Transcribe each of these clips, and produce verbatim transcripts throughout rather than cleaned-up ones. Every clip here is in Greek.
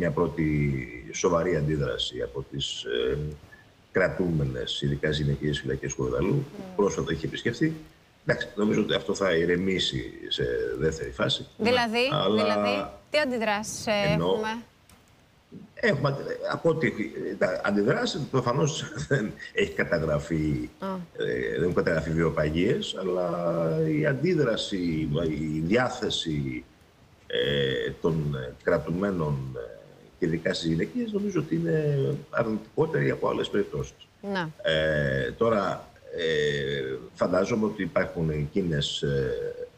μια πρώτη σοβαρή αντίδραση από τις ε, κρατούμενες, ειδικά γυναικείες φυλακές Κορυδαλλού. Mm. Πρόσφατα έχει επισκεφθεί. Εντάξει, νομίζω ότι αυτό θα ηρεμήσει σε δεύτερη φάση. Δηλαδή, αλλά... δηλαδή τι αντιδράσεις Ενώ... έχουμε? Έχουμε, από ό,τι αντιδράσεις, προφανώς δεν έχει καταγραφεί, oh. ε, δεν έχουν καταγραφεί βιοπαγίες, αλλά η αντίδραση, η διάθεση ε, των κρατουμένων και ειδικά στις γυναίκες νομίζω ότι είναι αρνητικότερη από άλλες περιπτώσεις. No. Ε, τώρα, ε, φαντάζομαι ότι υπάρχουν εκείνες, ε,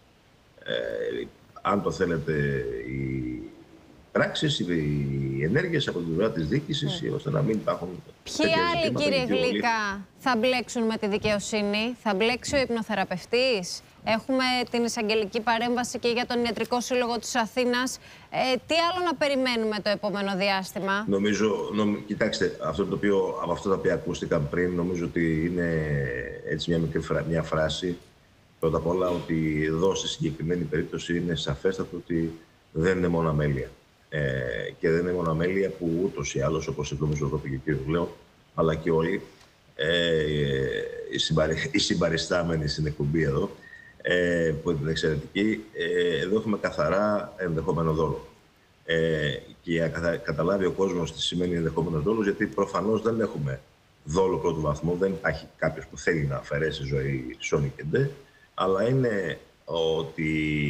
ε, αν το θέλετε, οι πράξεις, οι ενέργειες από την πλευρά της διοίκησης, mm. ώστε να μην υπάρχουν. Ποιοι άλλοι, κύριε Γλυκά, θα μπλέξουν με τη δικαιοσύνη? Θα μπλέξει ο υπνοθεραπευτής? Έχουμε την εισαγγελική παρέμβαση και για τον Ιατρικό Σύλλογο της Αθήνας. Ε, τι άλλο να περιμένουμε το επόμενο διάστημα? Νομίζω, νομ, κοιτάξτε, αυτό το οποίο, από αυτά τα οποία ακούστηκαν πριν, νομίζω ότι είναι έτσι μια μικρή φρά, μια φράση. Πρώτα απ' όλα, ότι εδώ στη συγκεκριμένη περίπτωση είναι σαφέστατο ότι δεν είναι μόνο αμέλεια. Ε, και δεν είναι μόνο αμέλεια που ούτως ή άλλως, όπως νομίζω εδώ πήγε ο κ. Λέων, αλλά και όλοι ε, οι, συμπαρι, οι συμπαριστάμενοι στην εκπομπή εδώ, ε, που είναι εξαιρετική, ε, εδώ έχουμε καθαρά ενδεχόμενο δόλο. Ε, και για να καταλάβει ο κόσμος τι σημαίνει ενδεχόμενος δόλος, γιατί προφανώς δεν έχουμε δόλο πρώτου βαθμού, δεν υπάρχει κάποιος που θέλει να αφαιρέσει ζωή σώνη και ντε, αλλά είναι ότι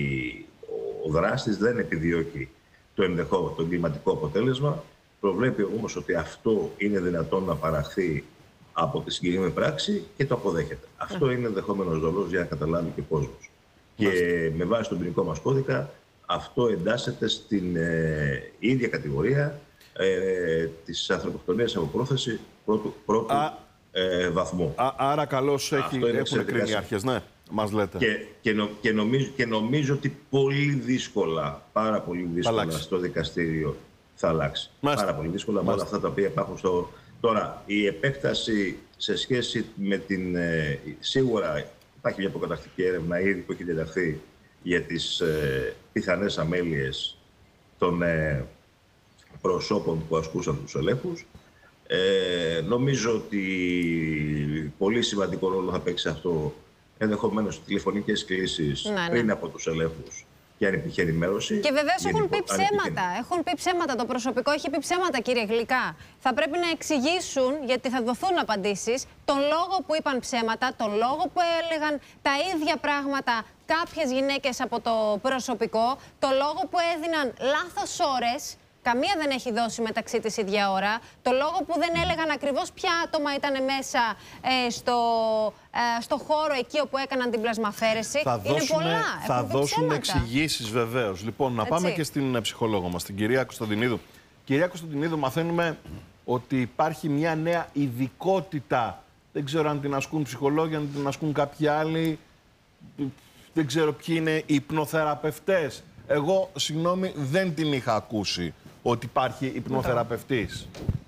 ο δράστης δεν επιδιώκει το ενδεχόμενο, το εγκληματικό αποτέλεσμα, προβλέπει όμως ότι αυτό είναι δυνατόν να παραχθεί από τη συγκεκριμένη πράξη και το αποδέχεται. Mm. Αυτό είναι ενδεχόμενος δόλος για να καταλάβει και ο κόσμος. Mm. Και με βάση τον ποινικό μας κώδικα, αυτό εντάσσεται στην ε, ίδια κατηγορία ε, της ανθρωποκτονίας από πρόθεση πρώτου, πρώτου α, ε, βαθμού. Α, άρα καλώς έχει, έχουν κρίνει οι αρχές, ναι. Μας λέτε. Και, και, νο, και, νομίζω, και νομίζω ότι πολύ δύσκολα, πάρα πολύ δύσκολα αλλάξει. Στο δικαστήριο θα αλλάξει. Μάλιστα. Πάρα πολύ δύσκολα με όλα αυτά τα οποία υπάρχουν στο... Τώρα, η επέκταση σε σχέση με την... Ε, σίγουρα υπάρχει μια προκαταρκτική έρευνα ήδη που έχει διαταχθεί για τις ε, πιθανές αμέλειες των ε, προσώπων που ασκούσαν τους ελέγχους. Ε, νομίζω ότι πολύ σημαντικό ρόλο θα παίξει αυτό ενδεχομένως τηλεφωνικές κλήσεις, ναι, ναι, πριν από τους ελέγχους και αν υπήρχε ενημέρωση. Και βεβαίως έχουν πει ψέματα. Έχουν πει ψέματα. Το προσωπικό έχει πει ψέματα, κύριε Γλυκά. Θα πρέπει να εξηγήσουν, γιατί θα δοθούν απαντήσεις, τον λόγο που είπαν ψέματα, τον λόγο που έλεγαν τα ίδια πράγματα κάποιες γυναίκες από το προσωπικό, τον λόγο που έδιναν λάθος ώρες. Καμία δεν έχει δώσει μεταξύ της ίδια ώρα. Το λόγο που δεν έλεγαν ακριβώς ποια άτομα ήταν μέσα ε, στο, ε, στο χώρο εκεί όπου έκαναν την πλασμαφέρεση. Θα είναι δώσουν, πολλά. Θα δώσουν εξηγήσεις βεβαίως. Λοιπόν, να Έτσι. πάμε και στην ψυχολόγο μας, την κυρία Κωνσταντινίδου. Κυρία Κωνσταντινίδου, μαθαίνουμε ότι υπάρχει μια νέα ειδικότητα. Δεν ξέρω αν την ασκούν ψυχολόγοι, αν την ασκούν κάποιοι άλλοι. Δεν ξέρω ποιοι είναι οι υπνοθεραπευτές. Εγώ, συγγνώμη, δεν την είχα ακούσει ότι υπάρχει υπνοθεραπευτής.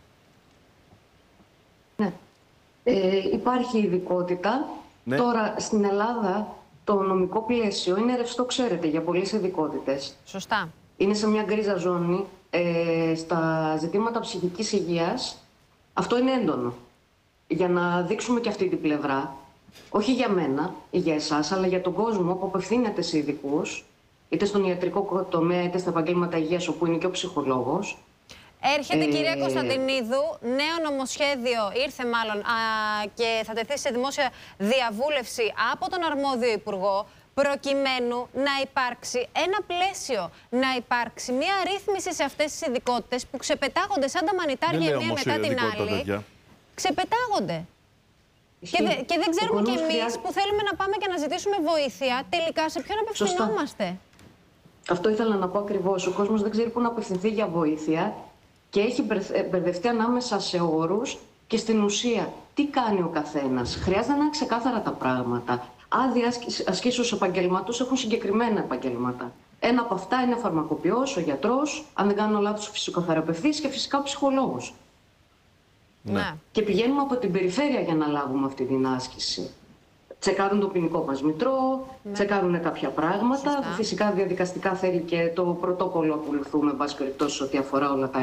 Ναι. Ε, υπάρχει ειδικότητα. Ναι. Τώρα, στην Ελλάδα, το νομικό πλαίσιο είναι ρευστό, ξέρετε, για πολλές ειδικότητες. Σωστά. Είναι σε μια γκρίζα ζώνη. Ε, στα ζητήματα ψυχικής υγείας, αυτό είναι έντονο. Για να δείξουμε και αυτή την πλευρά, όχι για μένα ή για εσάς, αλλά για τον κόσμο που απευθύνεται σε ειδικούς, είτε στον ιατρικό τομέα, είτε στα επαγγέλματα υγείας, όπου είναι και ο ψυχολόγος. Έρχεται, ε... κυρία Κωνσταντινίδου, νέο νομοσχέδιο, ήρθε μάλλον, α, και θα τεθεί σε δημόσια διαβούλευση από τον αρμόδιο υπουργό, προκειμένου να υπάρξει ένα πλαίσιο, να υπάρξει μια ρύθμιση σε αυτές τις ειδικότητες που ξεπετάγονται σαν τα μανιτάρια η μία μετά την άλλη. Τέτοια. Ξεπετάγονται. Και, δε, και δεν ξέρουμε κι εμείς χρειά... που θέλουμε να πάμε και να ζητήσουμε βοήθεια, τελικά σε ποιον απευθυνόμαστε. Σωστά. Αυτό ήθελα να πω ακριβώς. Ο κόσμος δεν ξέρει πού να απευθυνθεί για βοήθεια και έχει μπερδευτεί ανάμεσα σε όρους και στην ουσία. Τι κάνει ο καθένας? Χρειάζεται να είναι ξεκάθαρα τα πράγματα. Άδεια ασκήσεως επαγγελματός έχουν συγκεκριμένα επαγγέλματα. Ένα από αυτά είναι ο φαρμακοποιός, ο γιατρός, αν δεν κάνω λάθος, ο φυσικοθεραπευτής και φυσικά ο ψυχολόγος. Ναι. Και πηγαίνουμε από την περιφέρεια για να λάβουμε αυτή την άσκηση. Τσεκάρουν το ποινικό μας μητρό, ναι. τσεκάρουν κάποια πράγματα. Σωστά. Φυσικά διαδικαστικά θέλει και το πρωτόκολλο ακολουθούμε, εν πάση περιπτώσει, ό,τι αφορά όλα τα